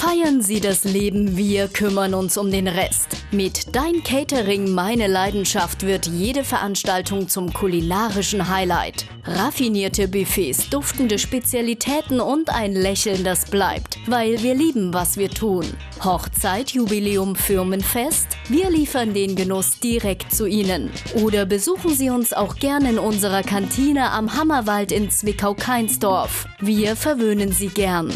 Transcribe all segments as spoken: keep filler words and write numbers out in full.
Feiern Sie das Leben, wir kümmern uns um den Rest. Mit Dein Catering, meine Leidenschaft wird jede Veranstaltung zum kulinarischen Highlight. Raffinierte Buffets, duftende Spezialitäten und ein Lächeln, das bleibt, weil wir lieben, was wir tun. Hochzeit, Jubiläum, Firmenfest? Wir liefern den Genuss direkt zu Ihnen. Oder besuchen Sie uns auch gerne in unserer Kantine am Hammerwald in Zwickau-Kainsdorf. Wir verwöhnen Sie gern.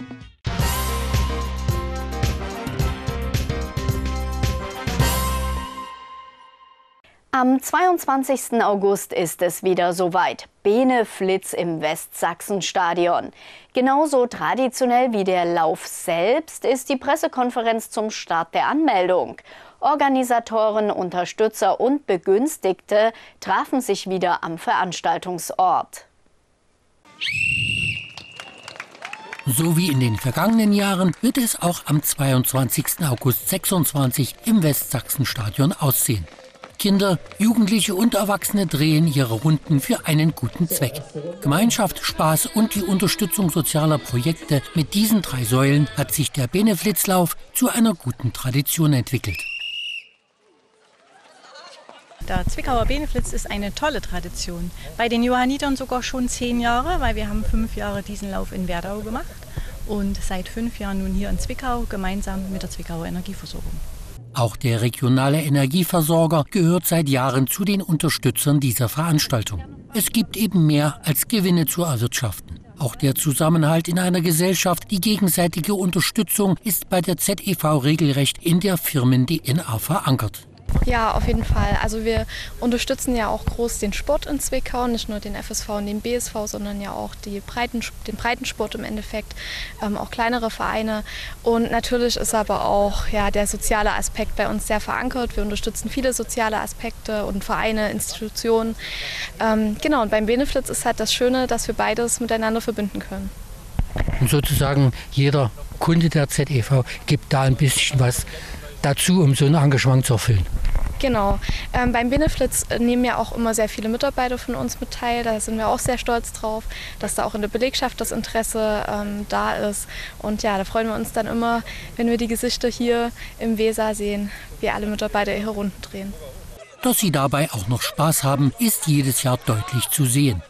Am zweiundzwanzigsten August ist es wieder soweit. Beneflitz im Westsachsenstadion. Genauso traditionell wie der Lauf selbst ist die Pressekonferenz zum Start der Anmeldung. Organisatoren, Unterstützer und Begünstigte trafen sich wieder am Veranstaltungsort. So wie in den vergangenen Jahren wird es auch am zweiundzwanzigsten August sechsundzwanzig im Westsachsenstadion aussehen. Kinder, Jugendliche und Erwachsene drehen ihre Runden für einen guten Zweck. Gemeinschaft, Spaß und die Unterstützung sozialer Projekte, mit diesen drei Säulen hat sich der Beneflitzlauf zu einer guten Tradition entwickelt. Der Zwickauer Beneflitz ist eine tolle Tradition. Bei den Johannitern sogar schon zehn Jahre, weil wir haben fünf Jahre diesen Lauf in Werdau gemacht und seit fünf Jahren nun hier in Zwickau gemeinsam mit der Zwickauer Energieversorgung. Auch der regionale Energieversorger gehört seit Jahren zu den Unterstützern dieser Veranstaltung. Es gibt eben mehr als Gewinne zu erwirtschaften. Auch der Zusammenhalt in einer Gesellschaft, die gegenseitige Unterstützung ist bei der Z E V regelrecht in der Firmen-D N A verankert. Ja, auf jeden Fall. Also wir unterstützen ja auch groß den Sport in Zwickau, nicht nur den F S V und den B S V, sondern ja auch die Breiten, den Breitensport im Endeffekt, ähm, auch kleinere Vereine. Und natürlich ist aber auch ja, der soziale Aspekt bei uns sehr verankert. Wir unterstützen viele soziale Aspekte und Vereine, Institutionen. Ähm, genau, und beim Beneflitz ist halt das Schöne, dass wir beides miteinander verbinden können. Und sozusagen jeder Kunde der Z E V gibt da ein bisschen was dazu, um so ein Engagement zu erfüllen. Genau. Ähm, beim Beneflitz nehmen ja auch immer sehr viele Mitarbeiter von uns mit teil. Da sind wir auch sehr stolz drauf, dass da auch in der Belegschaft das Interesse ähm, da ist. Und ja, da freuen wir uns dann immer, wenn wir die Gesichter hier im Weser sehen, wie alle Mitarbeiter ihre Runden drehen. Dass sie dabei auch noch Spaß haben, ist jedes Jahr deutlich zu sehen.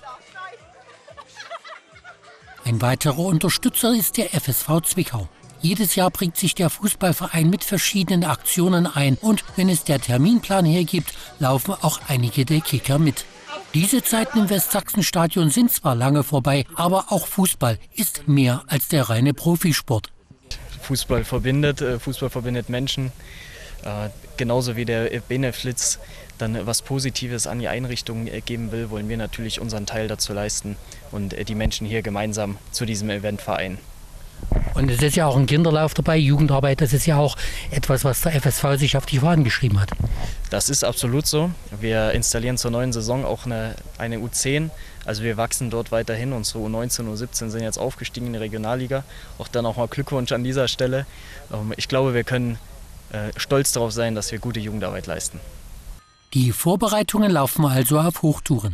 Ein weiterer Unterstützer ist der F S V Zwickau. Jedes Jahr bringt sich der Fußballverein mit verschiedenen Aktionen ein und wenn es der Terminplan hergibt, laufen auch einige der Kicker mit. Diese Zeiten im Westsachsenstadion sind zwar lange vorbei, aber auch Fußball ist mehr als der reine Profisport. Fußball verbindet, Fußball verbindet Menschen, genauso wie der Beneflitz dann was Positives an die Einrichtung geben will, wollen wir natürlich unseren Teil dazu leisten und die Menschen hier gemeinsam zu diesem Event vereinen. Und es ist ja auch ein Kinderlauf dabei, Jugendarbeit, das ist ja auch etwas, was der F S V sich auf die Fahnen geschrieben hat. Das ist absolut so. Wir installieren zur neuen Saison auch eine, eine U zehn, also wir wachsen dort weiterhin. Unsere U neunzehn, U siebzehn sind jetzt aufgestiegen in die Regionalliga. Auch dann auch mal Glückwunsch an dieser Stelle. Ich glaube, wir können stolz darauf sein, dass wir gute Jugendarbeit leisten. Die Vorbereitungen laufen also auf Hochtouren.